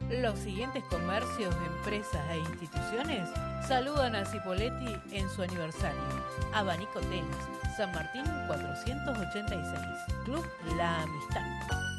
Los siguientes comercios, empresas e instituciones saludan a Cipolletti en su aniversario. Abanico Telas, San Martín 486. Club La Amistad.